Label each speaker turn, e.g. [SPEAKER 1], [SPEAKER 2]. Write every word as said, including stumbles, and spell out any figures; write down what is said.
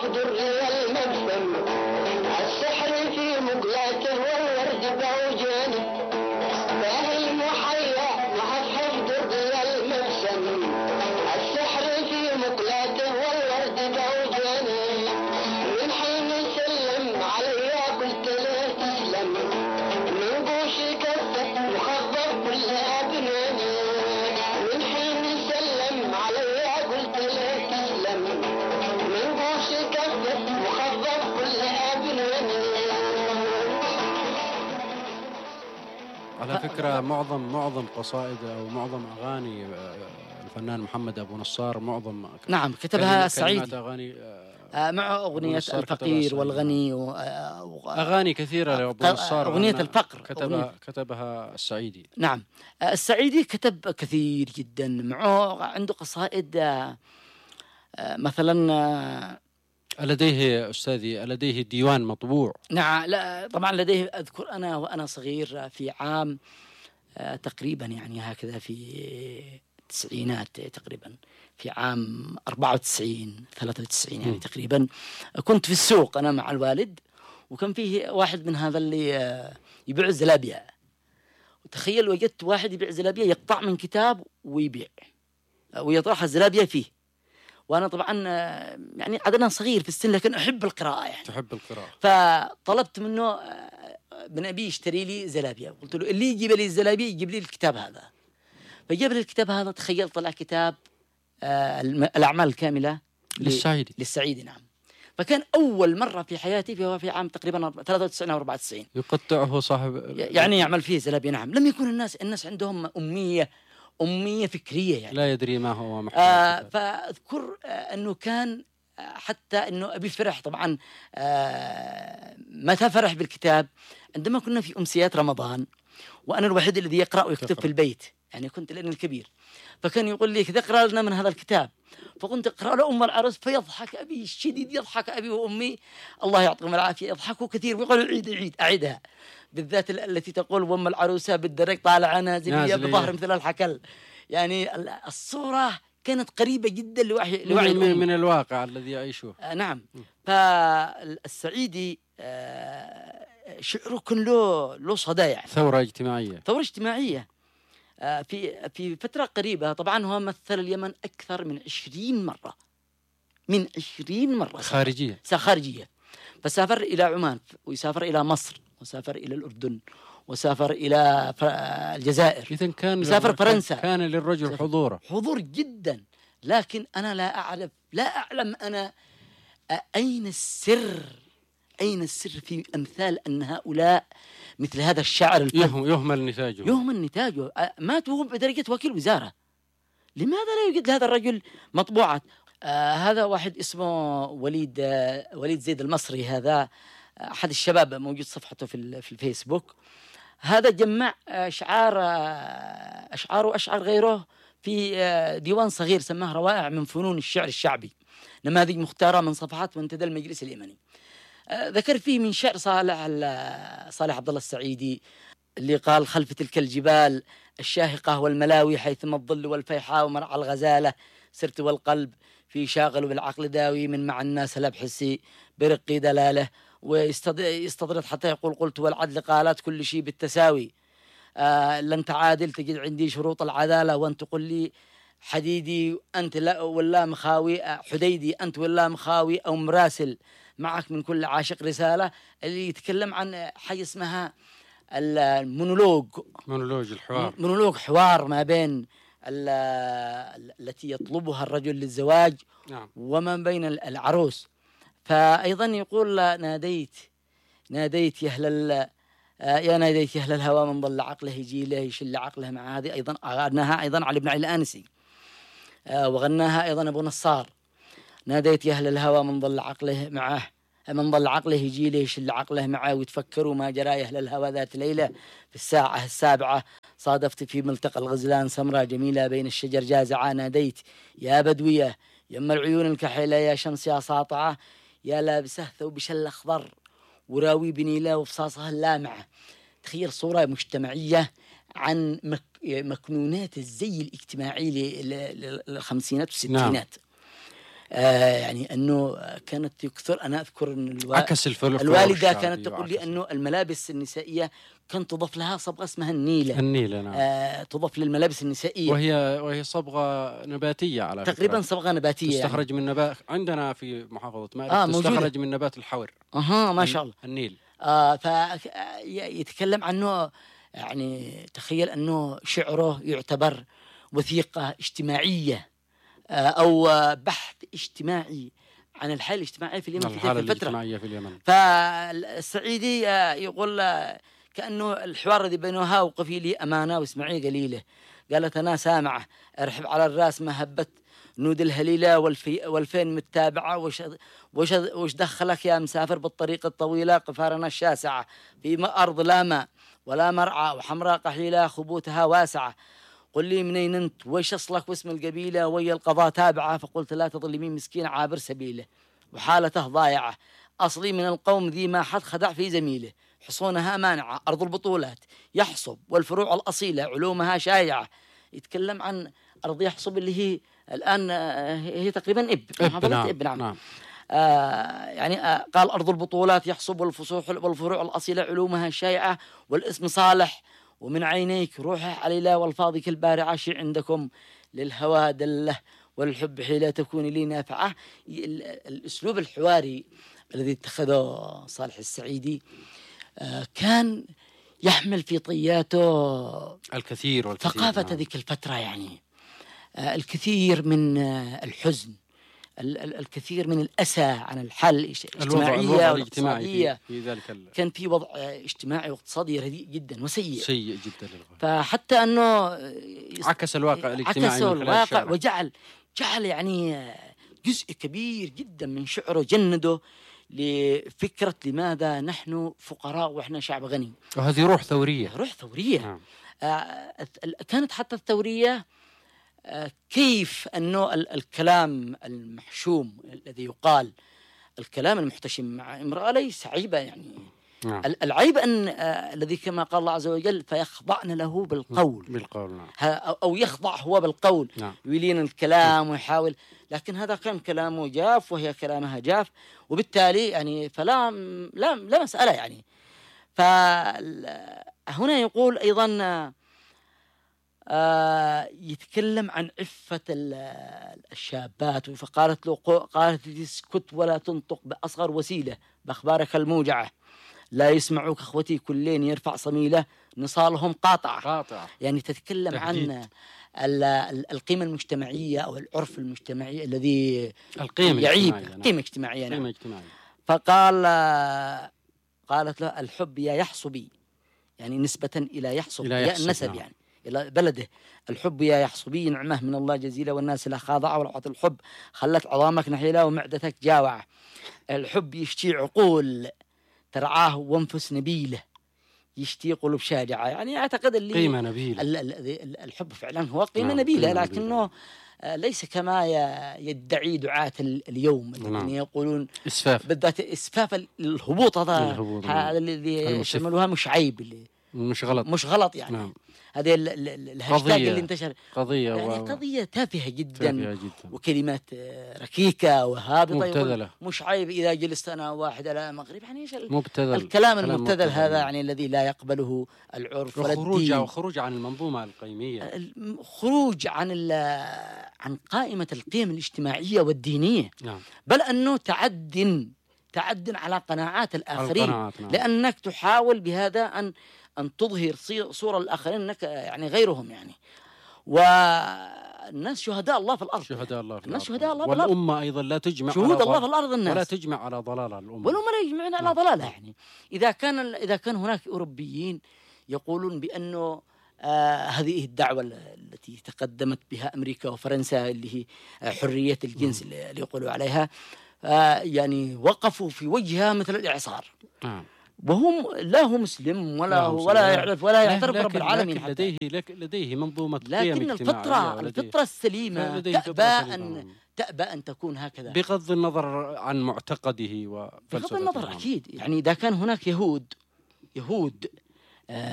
[SPEAKER 1] دري المبسم السحر في مقلاته والورد بعوجانه باهي المحيا محفحف دري المبسم السحر في مقلاته والورد بعوجانه من حين سلم علي قلت له تسلم من بوش كفك مخضر كل أبناني من حين سلم علي قلت له تسلم من بوش كفك مخضر كل أبناني.
[SPEAKER 2] على فكرة معظم معظم قصائد أو معظم أغاني الفنان محمد أبو نصار معظم
[SPEAKER 3] نعم كتبها السعيدي
[SPEAKER 2] أغاني
[SPEAKER 3] مع أغنية الفقير والغني و...
[SPEAKER 2] أغاني كثيرة لأبو نصار
[SPEAKER 3] أغنية الفقر
[SPEAKER 2] كتبها
[SPEAKER 3] أغنية.
[SPEAKER 2] كتبها السعيدي.
[SPEAKER 3] نعم السعيدي كتب كثير جدا، معه عنده قصائد مثلا
[SPEAKER 2] لديه أستاذي لديه ديوان مطبوع.
[SPEAKER 3] نعم لا طبعا لديه، أذكر أنا وأنا صغير في عام تقريبا يعني هكذا في التسعينات تقريبا في عام أربعة وتسعين ثلاثة وتسعين يعني تقريبا، كنت في السوق أنا مع الوالد وكان فيه واحد من هذا اللي يبيع الزلابية، وتخيل وجدت واحد يبيع زلابية يقطع من كتاب ويبيع ويطرح الزلابية فيه، وأنا طبعا يعني عدنا صغير في السن لكن أحب القراءة يعني
[SPEAKER 2] تحب القراءة،
[SPEAKER 3] فطلبت منه من أبي يشتري لي زلابية، قلت له اللي يجيب لي الزلابية يجيب لي الكتاب هذا، فجاب لي الكتاب هذا. تخيل طلع كتاب آه الأعمال الكاملة
[SPEAKER 2] للسعيدي
[SPEAKER 3] للسعيدي نعم. فكان أول مرة في حياتي فهو في عام تقريبا ثلاثة وتسعين أو أربعة وتسعين
[SPEAKER 2] يقطعه صاحب
[SPEAKER 3] يعني يعمل فيه زلابية. نعم لم يكن الناس الناس عندهم أمية أمية فكرية يعني
[SPEAKER 2] لا يدري ما هو محتوى
[SPEAKER 3] آه فأذكر آه أنه كان آه حتى أنه أبي فرح طبعا آه متى فرح بالكتاب عندما كنا في أمسيات رمضان وأنا الوحيد الذي يقرأ ويكتب في البيت، يعني كنت الابن الكبير، فكان يقول لي كذا اقرأ لنا من هذا الكتاب، فكنت أقرأ لأم العروس فيضحك أبي الشديد، يضحك أبي وأمي الله يعطيهم العافية يضحكوا كثير ويقولوا عيد عيد أعيدها، بالذات التي تقول وأم العروسة بالدرج طالعة نازلية بظهر مثل الحكل، يعني الصورة كانت قريبة جدا لوعي لوعي
[SPEAKER 2] من, من الواقع الذي يعيشه.
[SPEAKER 3] آه نعم. فالسعيدي آه شعره كان له له صدى يعني
[SPEAKER 2] ثورة اجتماعية
[SPEAKER 3] ثورة اجتماعية آه في في فترة قريبة طبعا هو مثل اليمن أكثر من عشرين مرة من عشرين مرة
[SPEAKER 2] خارجية
[SPEAKER 3] خارجية فسافر إلى عمان ويسافر إلى مصر وسافر إلى الأردن وسافر إلى الجزائر
[SPEAKER 2] إذن كان
[SPEAKER 3] سافر فرنسا،
[SPEAKER 2] كان للرجل حضوره
[SPEAKER 3] حضور جدا، لكن أنا لا أعرف لا أعلم أنا أين السر أين السر في أمثال أن هؤلاء مثل هذا الشعر
[SPEAKER 2] الفذ يهمل نتاجه
[SPEAKER 3] يهمل نتاجه ماتوا بدرجة وكيل وزارة. لماذا لا يوجد لهذا الرجل مطبوعات؟ آه هذا واحد اسمه وليد آه وليد زيد المصري، هذا أحد الشباب موجود صفحته في في الفيسبوك، هذا جمع أشعار أشعار وأشعار غيره في ديوان صغير سماه روائع من فنون الشعر الشعبي، نماذج مختارة من صفحات منتدى المجلس اليمني. ذكر فيه من شعر صالح صالح عبد الله السعيدي اللي قال خلف تلك الجبال الشاهقة والملاوي حيثما الظل والفيحاء ومرعى الغزالة سرت والقلب في شاغل بالعقل داوي من مع الناس لبحسي برقي دلاله، ويستطرد حتى يقول قلت والعدل قالت كل شيء بالتساوي آه لن تعادل تجد عندي شروط العدالة وأنت تقول لي حديدي أنت لا ولا مخاوي حديدي أنت ولا مخاوي أو مراسل معك من كل عاشق رسالة، اللي يتكلم عن حاجة اسمها المونولوج
[SPEAKER 2] مونولوج الحوار
[SPEAKER 3] مونولوج حوار ما بين التي يطلبها الرجل للزواج
[SPEAKER 2] نعم.
[SPEAKER 3] وما بين العروس. فأيضا يقول ناديت ناديت يا أهل يا ناديت يا أهل الهوى من ضل عقله يجي له يشل عقله مع هذه أيضا غناها أيضا علي بن علي الآنسي وغناها أيضا أبو نصار. ناديت يا أهل الهوى من ضل عقله معه من ضل عقله يجي له يشل عقله معه ويتفكروا ما جرى يا أهل الهوى ذات ليلة في الساعة السابعة صادفت في ملتقى الغزلان سمرة جميلة بين الشجر جازعة. ناديت يا بدوية يم العيون الكحيلة يا شمس يا ساطعة يا لابسه ثوب شل أخضر وراوي بنيلة وفصاصها اللامعة. تخيل صورة مجتمعية عن مك مكنونات الزي الاجتماعي للخمسينات والستينات. نعم. آه يعني أنه كانت يكثر، أنا أذكر أن الوا...
[SPEAKER 2] عكس الفلك
[SPEAKER 3] الوالدة كانت تقول لي أنه الملابس النسائية كانت تضاف لها صبغة اسمها النيلة.
[SPEAKER 2] النيلة نعم.
[SPEAKER 3] آه تضاف للملابس النسائية،
[SPEAKER 2] وهي وهي صبغة نباتية على فكرة،
[SPEAKER 3] تقريبا صبغة نباتية
[SPEAKER 2] تستخرج
[SPEAKER 3] يعني.
[SPEAKER 2] من نبات عندنا في محافظة مأرب
[SPEAKER 3] آه
[SPEAKER 2] تستخرج
[SPEAKER 3] موجودة.
[SPEAKER 2] من نبات الحور.
[SPEAKER 3] أها ما شاء الله.
[SPEAKER 2] النيل.
[SPEAKER 3] آه فيتكلم عنه، يعني تخيل أنه شعره يعتبر وثيقة اجتماعية آه أو بحث اجتماعي عن الحالة الاجتماعية في اليمن في تلك
[SPEAKER 2] الحالة
[SPEAKER 3] الفترة.
[SPEAKER 2] الاجتماعية في اليمن.
[SPEAKER 3] فالسعيدي يقول كأنه الحوار الذي بينها وقفي لي أمانة واسمعي قليلة. قالت أنا سامعة، ارحب على الراس ما هبت نود الهليلة والفي والفين متابعة، وش وش وش دخلك يا مسافر بالطريق الطويلة قفارنا الشاسعة في أرض لا ماء ولا مرعى وحمراء قحيلة خبوتها واسعة. قل لي منين أنت وش أصلك واسم القبيلة ويا القضاء تابعة. فقلت لا تظلمين مسكين عابر سبيله وحالته ضايعة، أصلي من القوم ذي ما حد خدع في زميله، حصونها مانعة أرض البطولات يحصب والفروع الأصيلة علومها شايعة. يتكلم عن أرض يحصب اللي هي الآن هي تقريبا إب
[SPEAKER 2] إب نعم.
[SPEAKER 3] إب نعم.
[SPEAKER 2] نعم.
[SPEAKER 3] آه يعني آه قال أرض البطولات يحصب والفصوح والفروع الأصيلة علومها شايعة، والاسم صالح ومن عينيك روحه عليلا والفاضي البارعة شي عندكم للهوى دله والحب حيلة تكون لي نافعة. الأسلوب الحواري الذي اتخذه صالح السعيدي آه كان يحمل في طياته
[SPEAKER 2] الكثير والكثير
[SPEAKER 3] ثقافة
[SPEAKER 2] نعم.
[SPEAKER 3] ذيك الفترة، يعني آه الكثير من آه الحزن، الكثير من الأسى عن الحال الاجتماعية والاقتصادية
[SPEAKER 2] في ذلك ال...
[SPEAKER 3] كان في وضع اجتماعي واقتصادي رديء جدا وسيء
[SPEAKER 2] سيء جدا للغاية.
[SPEAKER 3] فحتى أنه
[SPEAKER 2] عكس الواقع الاجتماعي
[SPEAKER 3] عكس الواقع وجعل جعل يعني جزء كبير جدا من شعره جنده لفكرة لماذا نحن فقراء وإحنا شعب غني.
[SPEAKER 2] وهذه روح ثورية،
[SPEAKER 3] روح ثورية.
[SPEAKER 2] نعم.
[SPEAKER 3] آه كانت حتى الثورية آه كيف أنه الكلام المحشوم الذي يقال، الكلام المحتشم مع امرأة ليس عيبا، يعني
[SPEAKER 2] نعم.
[SPEAKER 3] العيب أن آه الذي كما قال الله عز وجل فيخضعن له بالقول
[SPEAKER 2] بالقول نعم.
[SPEAKER 3] أو يخضع هو بالقول
[SPEAKER 2] نعم.
[SPEAKER 3] يلين الكلام ويحاول، لكن هذا كان كلامه جاف وهي كلامها جاف، وبالتالي يعني فلا لا لا مسألة يعني. فهنا يقول أيضا آه يتكلم عن عفة الشابات، فقالت له قالت اسكت ولا تنطق بأصغر وسيلة بأخبارك الموجعة، لا يسمعوك أخوتي كلين يرفع صميلة نصالهم قاطعة.
[SPEAKER 2] قاطعة.
[SPEAKER 3] يعني تتكلم تهديد. عن القيمة المجتمعية أو العرف المجتمعي الذي
[SPEAKER 2] القيمة
[SPEAKER 3] يعيب
[SPEAKER 2] الاجتماعية.
[SPEAKER 3] قيمة اجتماعية نعم.
[SPEAKER 2] قيمة اجتماعية.
[SPEAKER 3] فقال قالت له الحب يا يحصبي، يعني نسبة إلى يحصب يا النسب نعم. يعني إلى بلده، الحب يا يحصبي نعمة من الله جزيلة والناس لا خاضعة ولعت الحب خلت عظامك نحيلة ومعدتك جاوعة. الحب يشتي عقول ترعاه وانفس نبيله يشتي قلوب شاجعة. يعني أعتقد اللي
[SPEAKER 2] قيمة نبيلة.
[SPEAKER 3] الحب فعلا هو قيمة نعم. نبيلة، لكنه نبيلة. ليس كما يدعي دعاة اليوم الذين نعم. يقولون
[SPEAKER 2] إسفاف،
[SPEAKER 3] بالذات إسفاف الهبوط، هذا الذي يشملوها مش عيب، اللي
[SPEAKER 2] مش غلط
[SPEAKER 3] مش غلط يعني نعم. هذه الهاشتاج اللي انتشر
[SPEAKER 2] قضية
[SPEAKER 3] يعني
[SPEAKER 2] و...
[SPEAKER 3] قضية تافهة جدا,
[SPEAKER 2] تافهة جدا.
[SPEAKER 3] وكلمات ركيكة وهابطة
[SPEAKER 2] مبتذلة.
[SPEAKER 3] مش عيب إذا جلست أنا واحد على مغرب، يعني إيش
[SPEAKER 2] مبتذل.
[SPEAKER 3] الكلام المبتذل هذا يعني الذي لا يقبله العرف ولا الدين،
[SPEAKER 2] وخروج عن المنظومة القيمية،
[SPEAKER 3] خروج عن عن قائمة القيم الاجتماعية والدينية
[SPEAKER 2] نعم.
[SPEAKER 3] بل أنه تعد تعد على قناعات الآخرين،
[SPEAKER 2] القناعات نعم.
[SPEAKER 3] لأنك تحاول بهذا أن أن تظهر صورة الآخرين أنك يعني غيرهم، يعني والناس شهداء الله في الأرض،
[SPEAKER 2] شهداء الله في
[SPEAKER 3] الناس
[SPEAKER 2] الأرض.
[SPEAKER 3] شهداء الله في الأرض،
[SPEAKER 2] والأمة أيضا لا تجمع
[SPEAKER 3] شهود
[SPEAKER 2] على
[SPEAKER 3] الله في الأرض الناس
[SPEAKER 2] ولا تجمع على ضلالة الأمة،
[SPEAKER 3] والأمة لا يجمعون على ضلالة. يعني إذا كان إذا كان هناك أوروبيين يقولون بأنه آه هذه الدعوة التي تقدمت بها أمريكا وفرنسا اللي هي حرية الجنس اللي يقولوا عليها، آه يعني وقفوا في وجهها مثل الإعصار،
[SPEAKER 2] نعم.
[SPEAKER 3] وهم لا هو مسلم ولا هو ولا يعرف ولا يعترف برب العالمين،
[SPEAKER 2] لكن لديه لديه منظومة
[SPEAKER 3] لكن الفطرة الفطرة السليمة تأبى أن تأبى أن تكون هكذا،
[SPEAKER 2] بغض النظر عن معتقده وفلسفته.
[SPEAKER 3] بغض النظر أكيد، يعني إذا كان هناك يهود يهود